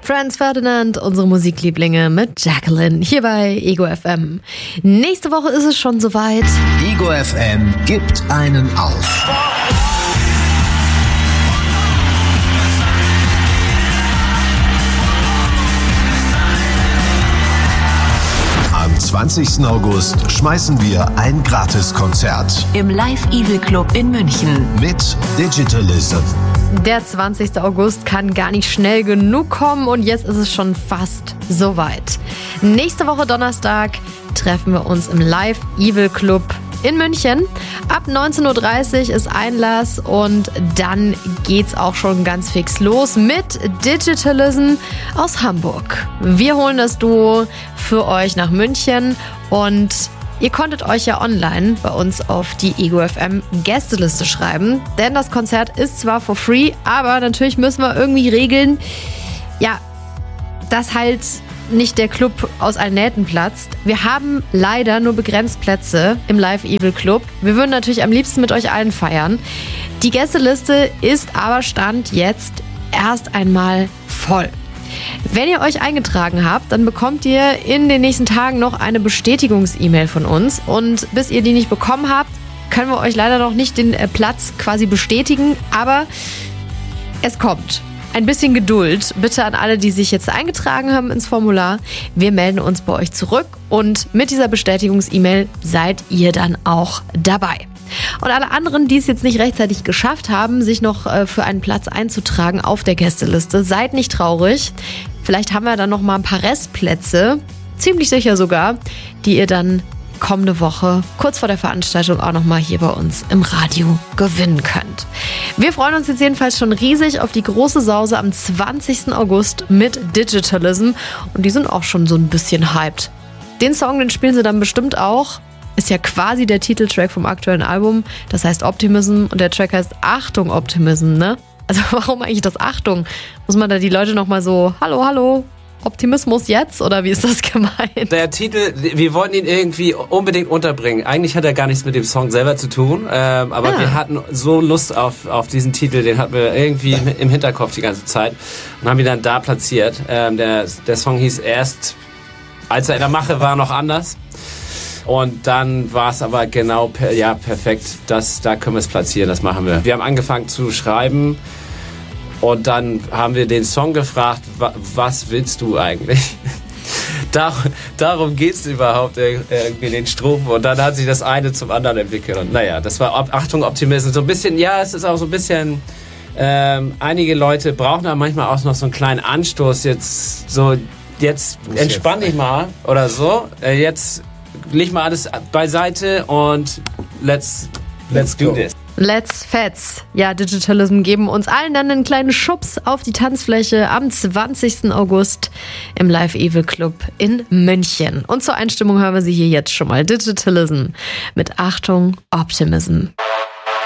Franz Ferdinand, unsere Musiklieblinge mit Jacqueline hier bei Ego FM. Nächste Woche ist es schon soweit. Ego FM gibt einen auf. Am 20. August schmeißen wir ein Gratiskonzert im Live Evil Club in München mit Digitalism. Der 20. August kann gar nicht schnell genug kommen und jetzt ist es schon fast soweit. Nächste Woche Donnerstag treffen wir uns im Live Evil Club in München. Ab 19.30 Uhr ist Einlass und dann geht's auch schon ganz fix los mit Digitalism aus Hamburg. Wir holen das Duo für euch nach München und ihr konntet euch ja online bei uns auf die Ego FM Gästeliste schreiben, denn das Konzert ist zwar for free, aber natürlich müssen wir irgendwie regeln, ja, dass halt nicht der Club aus allen Nähten platzt. Wir haben leider nur begrenzt Plätze im Live Evil Club. Wir würden natürlich am liebsten mit euch allen feiern. Die Gästeliste ist aber Stand jetzt erst einmal voll. Wenn ihr euch eingetragen habt, dann bekommt ihr in den nächsten Tagen noch eine Bestätigungs-E-Mail von uns. Und bis ihr die nicht bekommen habt, können wir euch leider noch nicht den Platz quasi bestätigen. Aber es kommt. Ein bisschen Geduld bitte an alle, die sich jetzt eingetragen haben ins Formular. Wir melden uns bei euch zurück und mit dieser Bestätigungs-E-Mail seid ihr dann auch dabei. Und alle anderen, die es jetzt nicht rechtzeitig geschafft haben, sich noch für einen Platz einzutragen auf der Gästeliste, seid nicht traurig. Vielleicht haben wir dann noch mal ein paar Restplätze, ziemlich sicher sogar, die ihr dann kommende Woche kurz vor der Veranstaltung auch noch mal hier bei uns im Radio gewinnen könnt. Wir freuen uns jetzt jedenfalls schon riesig auf die große Sause am 20. August mit Digitalism und die sind auch schon so ein bisschen hyped. Den Song, den spielen sie dann bestimmt auch. Ist ja quasi der Titeltrack vom aktuellen Album. Das heißt Optimism und der Track heißt Achtung Optimism, ne? Also warum eigentlich das Achtung? Muss man da die Leute nochmal so, hallo, Optimismus jetzt? Oder wie ist das gemeint? Der Titel, wir wollten ihn irgendwie unbedingt unterbringen. Eigentlich hat er gar nichts mit dem Song selber zu tun. Aber wir hatten so Lust auf diesen Titel, den hatten wir irgendwie im Hinterkopf die ganze Zeit. Und haben ihn dann da platziert. Der Song hieß erst, als er in der Mache war, noch anders. Und dann war es aber genau perfekt. Da können wir es platzieren, das machen wir. Wir haben angefangen zu schreiben und dann haben wir den Song gefragt, was willst du eigentlich? Darum geht es überhaupt irgendwie in den Strophen. Und dann hat sich das eine zum anderen entwickelt. Und naja, das war Achtung Optimismus. So ein bisschen, ja, es ist auch so ein bisschen, einige Leute brauchen da manchmal auch noch so einen kleinen Anstoß. Jetzt entspann dich mal oder so. Jetzt leg mal alles beiseite und let's do this. Let's Fets. Ja, Digitalism geben uns allen dann einen kleinen Schubs auf die Tanzfläche am 20. August im Live Evil Club in München. Und zur Einstimmung hören wir sie hier jetzt schon mal. Digitalism mit Achtung Optimism.